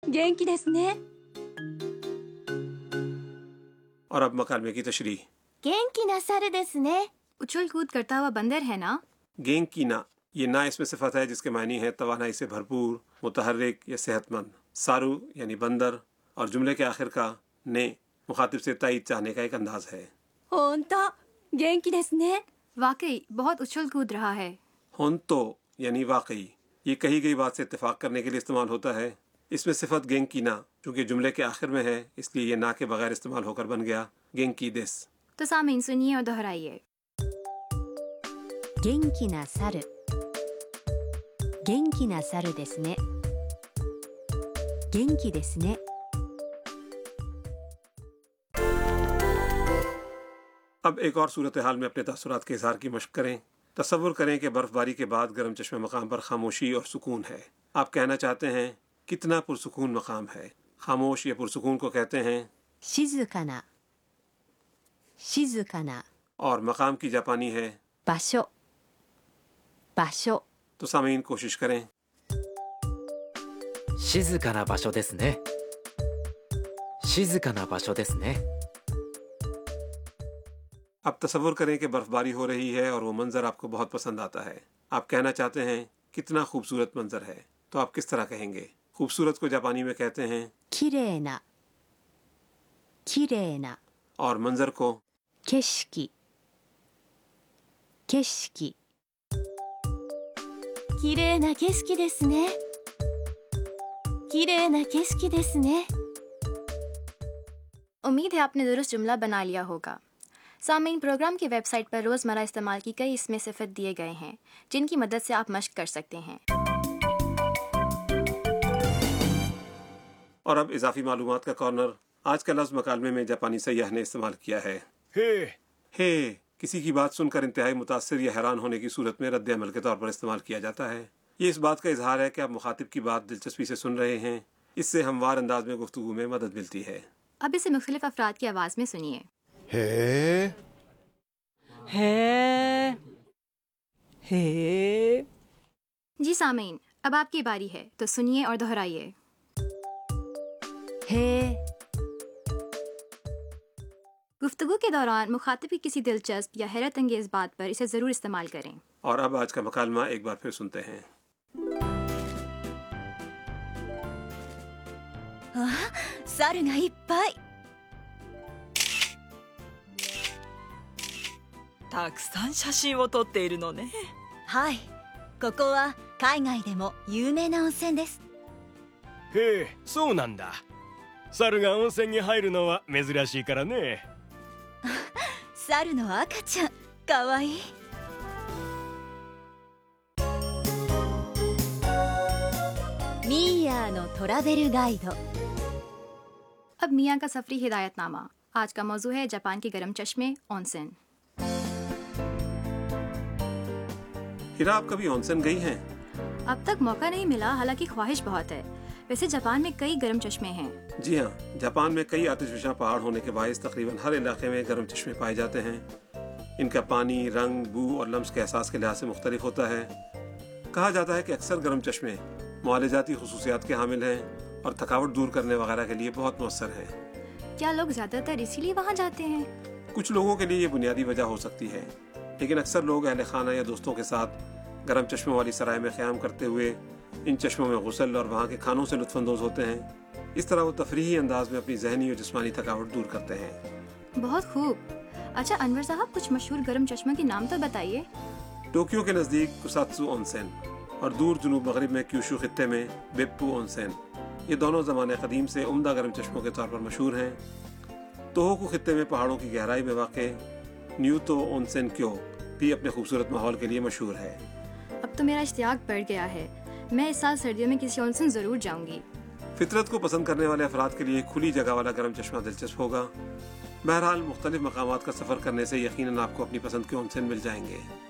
元気ですね。 और अब मकालमे की तशरीह। 元気な猿ですね。 उछल कूद करता हुआ बंदर है ना। गेंग की ना, ये ना इसमें सिफत है जिसके मानी है तवानाई से भरपूर, मुतहर्रिक या सेहतमंद। सारू यानी बंदर, और जुमले के आखिर का ने मुखातिब से तायीद चाहने का एक अंदाज है। 本当、元気ですね。 वाकई बहुत उछल कूद रहा है। होन तो यानी वाकई, ये कही गई बात से इत्तेफाक करने के लिए इस्तेमाल होता है। इसमें सिफत गेंग की ना चूँकि जुमले के आखिर में है, इसलिए ये ना के बगैर इस्तेमाल होकर बन गया गेंग की दिस। तो सामीन सुनिए और दोहराइए। 元気な猿。元気な猿ですね。元気ですね。 अब एक और सूरत हाल में अपने तासुरात के इजहार की मशक करें। तसव्वुर करें कि बर्फबारी के बाद गर्म चश्मे मकाम पर खामोशी और सुकून है। आप कहना चाहते हैं कितना पुरसुकून मकाम है। खामोश या पुरसुकून को कहते हैं 静かな。静かな。 और मकाम की जापानी है 場所。場所。 तो सामीन कोशिश करें। 静かな場所ですね。静かな場所ですね。 अब तसव्वुर करें कि बर्फबारी हो रही है और वो मंजर आपको बहुत पसंद आता है। आप कहना चाहते हैं कितना खूबसूरत मंजर है, तो आप किस तरह कहेंगे? खूबसूरत को जापानी में कहते हैं きれいな。きれいな。 और मंजर को 景色。景色。きれいな景色ですね。きれいな景色ですね。 उम्मीद है आपने दुरुस्त जुमला बना लिया होगा। सामीन, प्रोग्राम की वेबसाइट पर रोज़मर्रा इस्तेमाल की कई इसमें सिफत दिए गए हैं जिनकी मदद से आप मश्क कर सकते हैं। और अब इजाफी मालूमात का कॉर्नर। आज का लफ्ज़ मकालमे में जापानी सयाह ने इस्तेमाल किया है। हे किसी की बात सुनकर इंतहाई मुतासिर या हैरान होने की सूरत में रद्द अमल के तौर पर इस्तेमाल किया जाता है। ये इस बात का इजहार है कि आप मुखातिब की बात दिलचस्पी से सुन रहे हैं। इससे हमवार अंदाज में गुफ्तगू में मदद मिलती है। अब इसे मुख्तलिफ अफराद की आवाज़ में सुनिए। へえ。 へえ。へえ。 जी सामीन, अब आपकी बारी है, तो सुनिए और दोहराइए। へえ。 गुफ्तगू के दौरान मुखातिब की किसी दिलचस्प या हैरत अंगेज बात पर इसे ज़रूर इस्तेमाल करें। और अब आज का मकालमा एक बार फिर सुनते हैं। 猿がいっぱい。 たくさん写真を撮っているのね。 はい。ここは海外でも有名な温泉です。 へえ、そうなんだ。猿が温泉に入るのは珍しいからね。 猿の赤ちゃん、かわいい。ミーヤーのトラベルガイド。 अब मियाँ का सफरी हिदायतनामा। आज का मौजू है जापान के गर्म चश्मे ओनसेन। हिरा, आप कभी ओनसेन गई हैं? अब तक मौका नहीं मिला, हालांकि ख्वाहिश बहुत है। वैसे जापान में कई गर्म चश्मे हैं। जी हाँ, जापान में कई आतिशफशा पहाड़ होने के बायस तकरीबन हर इलाके में गर्म चश्मे पाए जाते हैं। इनका पानी, रंग, बू और लम्स के एहसास के लिहाज से मुख्तलिफ होता है। कहा जाता है कि अक्सर गर्म चश्मे मुआलजाती खुसूसियात के हामिल हैं और थकावट दूर करने वगैरह के लिए बहुत मौसर हैं। क्या लोग ज़्यादातर इसीलिए वहाँ जाते हैं? कुछ लोगों के लिए ये बुनियादी वजह हो सकती है, लेकिन अक्सर लोग अहले खाना या दोस्तों के साथ गर्म चश्मों वाली सराय में क़याम करते हुए इन चश्मों में गुसल और वहाँ के खानों से लुत्फ़अंदोज़ होते हैं। इस तरह वो तफरीही अंदाज में अपनी जहनी और जिस्मानी थकावट दूर करते हैं। बहुत खूब। अच्छा अनवर साहब, कुछ मशहूर गर्म चश्मों के नाम तो बताइए। टोक्यो के नज़दीक कुसात्सु ओनसेन और दूर जुनूब मगरिब में क्यूशु खित्ते में बेप्पू ओनसेन, ये दोनों ज़माने क़दीम से उम्दा गर्म चश्मों के तौर पर मशहूर हैं। तोहोकू खित्ते में पहाड़ों की गहराई में वाक़ न्यूतो ओनसेन क्यो भी अपने खूबसूरत माहौल के लिए मशहूर है। अब तो मेरा इश्तियाक बढ़ गया है। मैं इस साल सर्दियों में किसी ओनसेन ज़रूर जाऊंगी। फितरत को पसंद करने वाले अफराद के लिए खुली जगह वाला गर्म चश्मा दिलचस्प होगा। बहरहाल मुख्तलिफ मकामात का सफ़र करने से यकीनन आपको अपनी पसंद के ओनसेन मिल जाएंगे।